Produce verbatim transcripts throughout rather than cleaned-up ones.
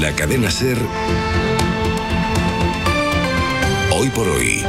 la cadena SER, Hoy por Hoy,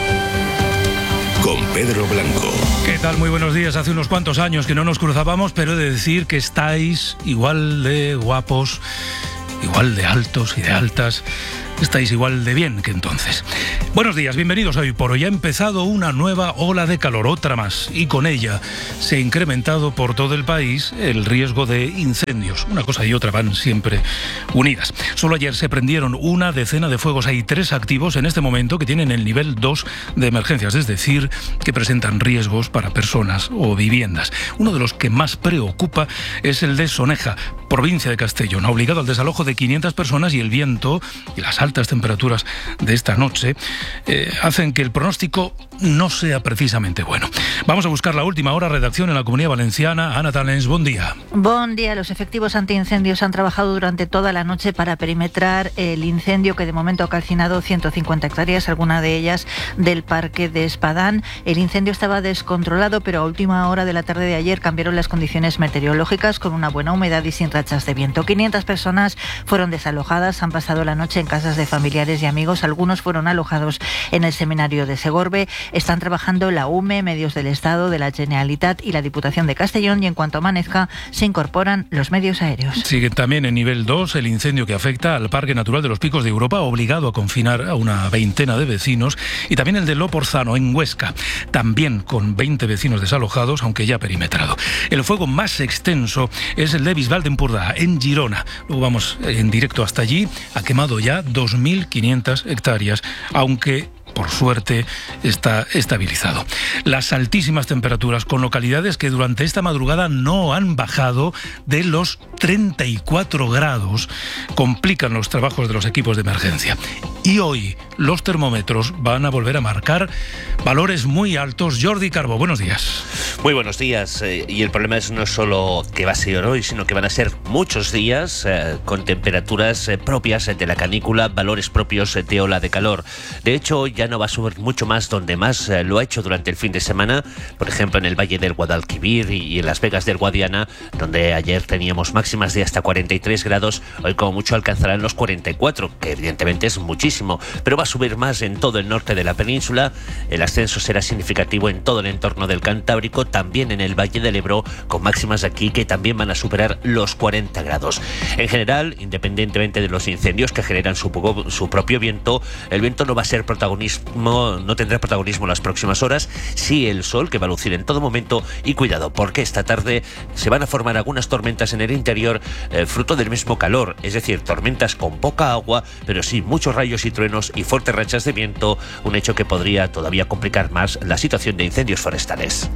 con Pedro Blanco. ¿Qué tal? Muy buenos días. Hace unos cuantos años que no nos cruzábamos, pero he de decir que estáis igual de guapos, igual de altos y de altas. Estáis igual de bien que entonces. Buenos días, bienvenidos a Hoy por Hoy. Ha empezado una nueva ola de calor, otra más, y con ella se ha incrementado por todo el país el riesgo de incendios. Una cosa y otra van siempre unidas. Solo ayer se prendieron una decena de fuegos. Hay tres activos en este momento que tienen el nivel dos de emergencias, es decir, que presentan riesgos para personas o viviendas. Uno de los que más preocupa es el de Soneja, provincia de Castellón. Ha obligado al desalojo de quinientas personas y el viento y las altas temperaturas de esta noche eh, hacen que el pronóstico no sea precisamente bueno. Vamos a buscar la última hora. Redacción en la Comunidad Valenciana. Ana Talens, buen día. Buen día. Los efectivos antiincendios han trabajado durante toda la noche para perimetrar el incendio que de momento ha calcinado ciento cincuenta hectáreas, alguna de ellas del Parque de Espadán. El incendio estaba descontrolado, pero a última hora de la tarde de ayer cambiaron las condiciones meteorológicas con una buena humedad y sin rachas de viento. quinientas personas fueron desalojadas, han pasado la noche en casas de familiares y amigos. Algunos fueron alojados en el seminario de Segorbe. Están trabajando la U M E, medios del Estado, de la Generalitat y la Diputación de Castellón, y en cuanto amanezca se incorporan los medios aéreos. Sigue también en nivel dos el incendio que afecta al Parque Natural de los Picos de Europa, obligado a confinar a una veintena de vecinos, y también el de Loporzano, en Huesca, también con veinte vecinos desalojados, aunque ya perimetrado. El fuego más extenso es el de Bisbal de Empordà, en Girona. Luego vamos en directo hasta allí. Ha quemado ya dos mil quinientas hectáreas, aunque por suerte está estabilizado. Las altísimas temperaturas, con localidades que durante esta madrugada no han bajado de los treinta y cuatro grados, complican los trabajos de los equipos de emergencia. Y hoy los termómetros van a volver a marcar valores muy altos. Jordi Carbo, buenos días. Muy buenos días. Eh, y el problema es no solo que va a ser hoy, sino que van a ser muchos días eh, con temperaturas eh, propias de la canícula, valores propios eh, de ola de calor. De hecho, hoy ya no va a subir mucho más donde más eh, lo ha hecho durante el fin de semana, por ejemplo en el Valle del Guadalquivir y, y en Las Vegas del Guadiana, donde ayer teníamos máximas de hasta cuarenta y tres grados, hoy como mucho alcanzarán los cuarenta y cuatro, que evidentemente es muchísimo, pero va a subir más en todo el norte de la península. El ascenso será significativo en todo el entorno del Cantábrico, también en el Valle del Ebro, con máximas aquí que también van a superar los cuarenta grados. En general, independientemente de los incendios que generan su, su propio viento, el viento no va a ser protagonista, no tendrá protagonismo en las próximas horas. Sí el sol, que va a lucir en todo momento, y cuidado porque esta tarde se van a formar algunas tormentas en el interior, eh, fruto del mismo calor, es decir, tormentas con poca agua, pero sí muchos rayos y truenos y fuertes rachas de viento, un hecho que podría todavía complicar más la situación de incendios forestales.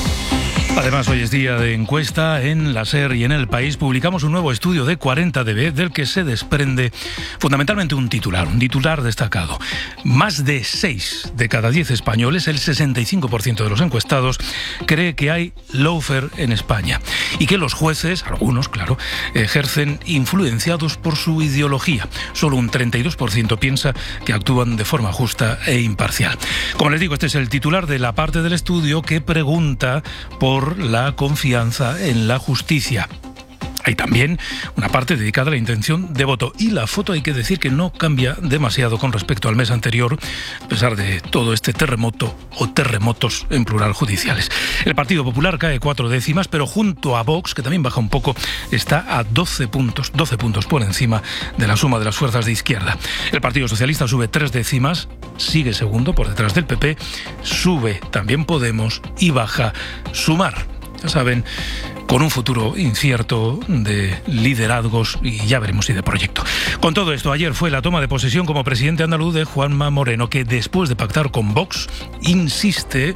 Además, hoy es día de encuesta. En la SER y en El País publicamos un nuevo estudio de cuarenta D B del que se desprende fundamentalmente un titular, un titular destacado. Más de seis de cada diez españoles, el sesenta y cinco por ciento de los encuestados, cree que hay lawfare en España y que los jueces, algunos claro, ejercen influenciados por su ideología. Solo un treinta y dos por ciento piensa que actúan de forma justa e imparcial. Como les digo, este es el titular de la parte del estudio que pregunta por la confianza en la justicia. Hay también una parte dedicada a la intención de voto, y la foto hay que decir que no cambia demasiado con respecto al mes anterior, a pesar de todo este terremoto o terremotos en plural judiciales. El Partido Popular cae cuatro décimas, pero junto a Vox, que también baja un poco, está a doce puntos, doce puntos por encima de la suma de las fuerzas de izquierda. El Partido Socialista sube tres décimas, sigue segundo por detrás del P P, sube también Podemos y baja Sumar. Ya saben, con un futuro incierto de liderazgos y ya veremos si de proyecto. Con todo esto, ayer fue la toma de posesión como presidente andaluz de Juanma Moreno, que después de pactar con Vox, insiste,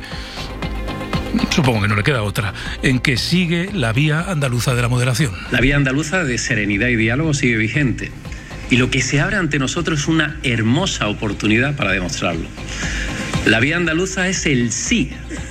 supongo que no le queda otra, en que sigue la vía andaluza de la moderación. La vía andaluza de serenidad y diálogo sigue vigente. Y lo que se abre ante nosotros es una hermosa oportunidad para demostrarlo. La vía andaluza es el sí,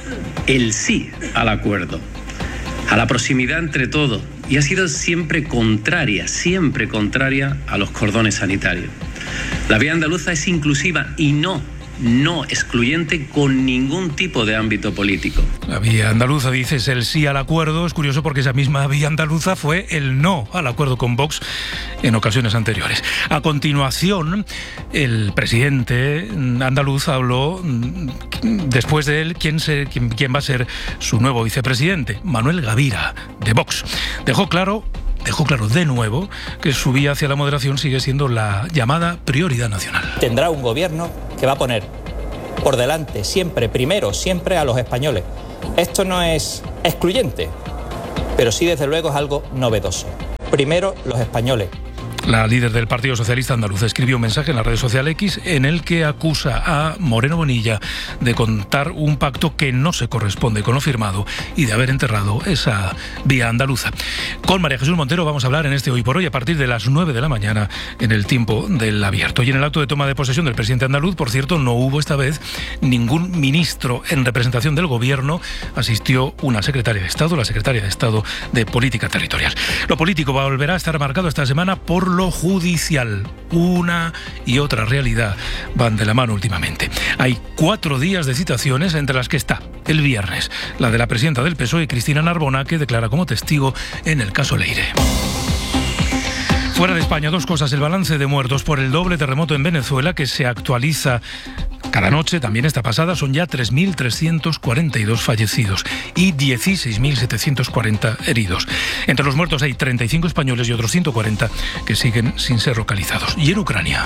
el sí al acuerdo, a la proximidad entre todos, y ha sido siempre contraria, siempre contraria a los cordones sanitarios. La vía andaluza es inclusiva y no no excluyente con ningún tipo de ámbito político. La vía andaluza, dices, el sí al acuerdo. Es curioso porque esa misma vía andaluza fue el no al acuerdo con Vox en ocasiones anteriores. A continuación, el presidente andaluz habló, después de él, quién, se, quién, quién va a ser su nuevo vicepresidente, Manuel Gavira, de Vox. Dejó claro... Dejó claro de nuevo que su vía hacia la moderación sigue siendo la llamada prioridad nacional. Tendrá un gobierno que va a poner por delante siempre, primero, siempre a los españoles. Esto no es excluyente, pero sí desde luego es algo novedoso. Primero los españoles. La líder del Partido Socialista Andaluz escribió un mensaje en la red social X en el que acusa a Moreno Bonilla de contar un pacto que no se corresponde con lo firmado y de haber enterrado esa vía andaluza. Con María Jesús Montero vamos a hablar en este Hoy por Hoy a partir de las nueve de la mañana en el tiempo del abierto. Y en el acto de toma de posesión del presidente andaluz, por cierto, no hubo esta vez ningún ministro en representación del gobierno. Asistió una secretaria de Estado, la secretaria de Estado de Política Territorial. Lo político volverá a estar marcado esta semana por lo judicial. Una y otra realidad van de la mano últimamente. Hay cuatro días de citaciones, entre las que está el viernes la de la presidenta del P S O E, Cristina Narbona, que declara como testigo en el caso Leire. Fuera de España, dos cosas. El balance de muertos por el doble terremoto en Venezuela, que se actualiza cada noche, también esta pasada, son ya tres mil trescientos cuarenta y dos fallecidos y dieciséis mil setecientos cuarenta heridos. Entre los muertos hay treinta y cinco españoles y otros ciento cuarenta que siguen sin ser localizados. Y en Ucrania...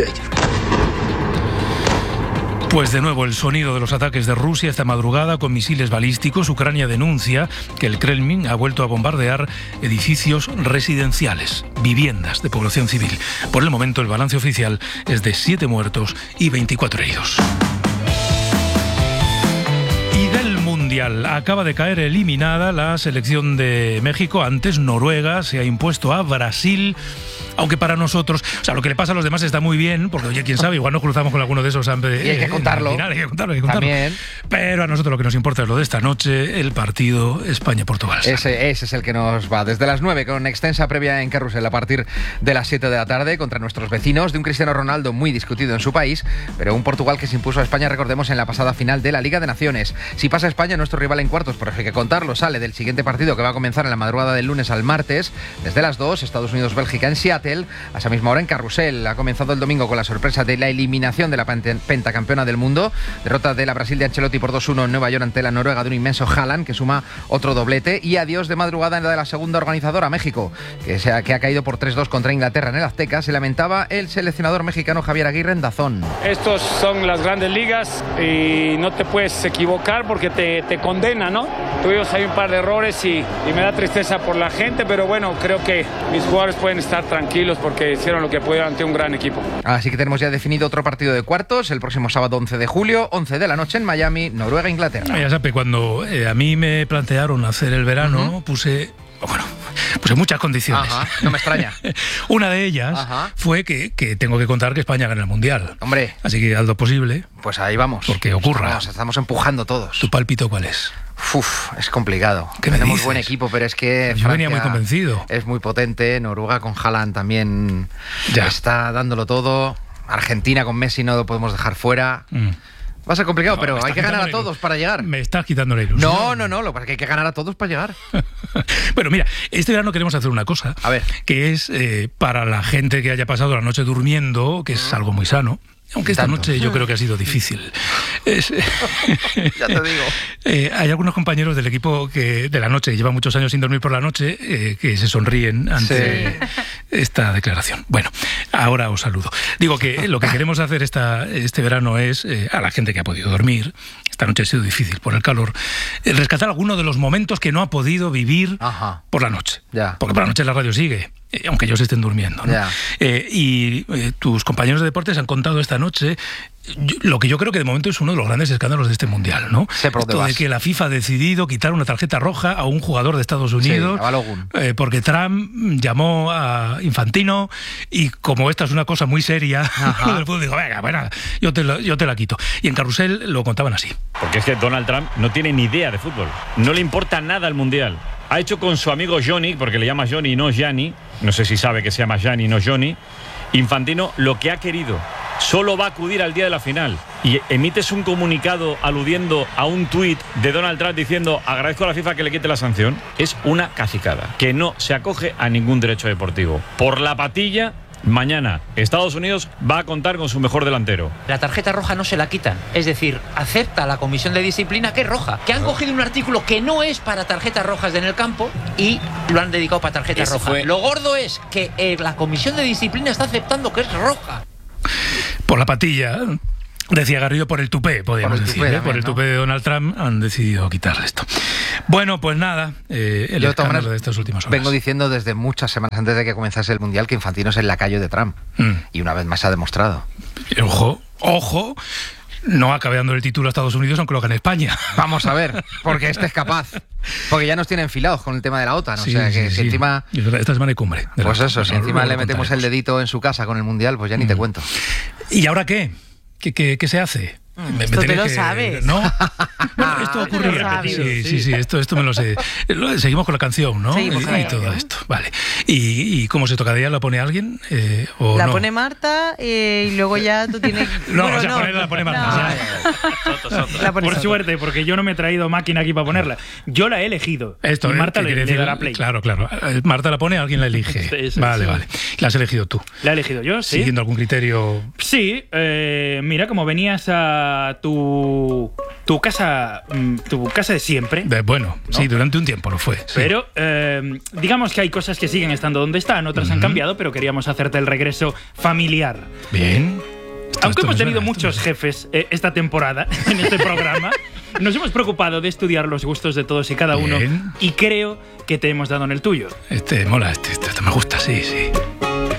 Pues de nuevo el sonido de los ataques de Rusia esta madrugada con misiles balísticos. Ucrania denuncia que el Kremlin ha vuelto a bombardear edificios residenciales, viviendas de población civil. Por el momento el balance oficial es de siete muertos y veinticuatro heridos. Y del Mundial acaba de caer eliminada la selección de México. Antes Noruega se ha impuesto a Brasil. Aunque para nosotros, o sea, lo que le pasa a los demás está muy bien, porque oye, quién sabe, igual nos cruzamos con alguno de esos. Eh, y hay que contarlo. Final, hay que contarlo, hay que contarlo. También. Pero a nosotros lo que nos importa es lo de esta noche, el partido España-Portugal. Ese, ese es el que nos va desde las nueve, con extensa previa en Carrusel a partir de las siete de la tarde contra nuestros vecinos, de un Cristiano Ronaldo muy discutido en su país, pero un Portugal que se impuso a España, recordemos, en la pasada final de la Liga de Naciones. Si pasa España, nuestro rival en cuartos, por eso hay que contarlo, sale del siguiente partido que va a comenzar en la madrugada del lunes al martes, desde las dos, Estados Unidos-Bélgica en Seattle, a esa misma hora en Carrusel. Ha comenzado el domingo con la sorpresa de la eliminación de la pentacampeona del mundo, derrota de la Brasil de Ancelotti por dos uno en Nueva York ante la Noruega de un inmenso Haaland, que suma otro doblete, y adiós de madrugada en la de la segunda organizadora, México, que, se ha, que ha caído por tres dos contra Inglaterra en el Azteca. Se lamentaba el seleccionador mexicano Javier Aguirre en Dazón. Estos son las grandes ligas y no te puedes equivocar porque te, te condena, ¿no? Tuvimos ahí un par de errores y, y me da tristeza por la gente, pero bueno, creo que mis jugadores pueden estar tranquilos porque hicieron lo que pudieron ante un gran equipo. Así que tenemos ya definido otro partido de cuartos el próximo sábado once de julio, once de la noche en Miami, Noruega-Inglaterra. Ya sabe, cuando eh, a mí me plantearon hacer el verano, uh-huh. puse... Bueno, puse muchas condiciones. Ajá, no me extraña. Una de ellas Ajá. fue que, que tengo que contar que España gana el Mundial. Hombre. Así que haz lo posible. Pues ahí vamos. Porque ocurra. Estamos, estamos empujando todos. ¿Tu pálpito cuál es? Uf, es complicado. ¿Qué me Tenemos dices? buen equipo, pero es que Yo venía muy convencido. Es muy potente. Noruega con Haaland también ya está dándolo todo. Argentina con Messi no lo podemos dejar fuera. Mm. Va a ser complicado, no, pero hay que ganar a todos para llegar. Me estás quitando la ilusión. No, no, no, lo que pasa es que hay que ganar a todos para llegar. Bueno, mira, este verano queremos hacer una cosa. A ver. Que es eh, para la gente que haya pasado la noche durmiendo, que es algo muy sano. Aunque esta Tanto. noche yo creo que ha sido difícil. Es, ya te digo. Eh, hay algunos compañeros del equipo que de la noche, que llevan muchos años sin dormir por la noche, eh, que se sonríen ante sí. esta declaración. Bueno, ahora os saludo. Digo que lo que queremos hacer esta, este verano es, eh, a la gente que ha podido dormir, esta noche ha sido difícil por el calor, eh, rescatar algunos de los momentos que no ha podido vivir Ajá. por la noche. Ya. Porque por la noche la radio sigue. Aunque ellos estén durmiendo, ¿no? Yeah. Eh, y eh, tus compañeros de deportes han contado esta noche yo, lo que yo creo que de momento es uno de los grandes escándalos de este Mundial, ¿no? Esto de que la FIFA ha decidido quitar una tarjeta roja a un jugador de Estados Unidos, sí, a Balogun. Eh, porque Trump llamó a Infantino y como esta es una cosa muy seria, del fútbol, digo, venga, bueno, yo te, lo, yo te la quito. Y en Carrusel lo contaban así. Porque es que Donald Trump no tiene ni idea de fútbol. No le importa nada el Mundial. Ha hecho con su amigo Johnny, porque le llama Johnny y no Gianni, no sé si sabe que se llama Gianni y no Johnny, Infantino, lo que ha querido. solo va a acudir al día de la final y emites un comunicado aludiendo a un tuit de Donald Trump diciendo agradezco a la FIFA que le quite la sanción, es una cacicada que no se acoge a ningún derecho deportivo. Por la patilla, mañana Estados Unidos va a contar con su mejor delantero. La tarjeta roja no se la quitan, es decir, acepta la comisión de disciplina que es roja, que han cogido un artículo que no es para tarjetas rojas en el campo y lo han dedicado para tarjetas rojas. Fue... Lo gordo es que eh, la comisión de disciplina está aceptando que es roja. Por la patilla, decía Garrido, por el tupé, podríamos por el decir. tupé, ¿eh? también, Por el ¿no? tupé de Donald Trump han decidido quitarle esto. Bueno, pues nada, eh, el Yo, escándalo de estas últimas horas. Vengo diciendo desde muchas semanas antes de que comenzase el Mundial que Infantino es el lacayo de Trump. Mm. Y una vez más se ha demostrado. Ojo, ojo, no acabe dando el título a Estados Unidos aunque lo gane España. Vamos a ver, porque este es capaz. Porque ya nos tienen enfilados con el tema de la OTAN. Sí, o sea, que sí, si sí. encima... Esta semana hay cumbre. Pues la, eso, si luego encima lo le metemos el contaremos. dedito en su casa con el Mundial, pues ya ni te Mm. cuento. ¿Y ahora qué? ¿Qué, qué, qué se hace? Mm, Me- esto me te tenéis lo que- sabes. ¿No? Bueno, esto Ah, te lo ocurría. sabes. Sí, sí, sí, esto, esto me lo sé. Lo- Seguimos con la canción, ¿no? Seguimos y, con la y todo canción. esto. Vale. ¿Y, y cómo se toca de ella? ¿La pone alguien? Eh, ¿o La no? pone Marta eh, y luego ya tú tienes... No, Bueno, o sea, ponerla la pone Marta. No. o sea, La pone Por Soto. suerte, porque yo no me he traído máquina aquí para ponerla. Yo la he elegido. Esto, y Marta ¿qué le, quiere le decir? dará play. Claro, claro. Eh, Marta la pone, alguien la elige. Sí, sí, vale, sí. vale. La has elegido tú. La he elegido yo, sí. Siguiendo algún criterio. Sí, eh, mira, como venías a tu tu casa mm, tu casa de siempre. De- bueno, ¿No? sí, durante un tiempo lo fue. sí. Pero eh, digamos que hay cosas que siguen estando donde están, otras han Ujú. cambiado, pero queríamos hacerte el regreso familiar. Bien. Esto- Aunque esto hemos me tenido suena, esto muchos me- jefes eh, esta temporada en este programa, nos hemos preocupado de estudiar los gustos de todos y cada uno Bien. y creo que te hemos dado en el tuyo. Este mola, este, este, este me gusta, sí, sí.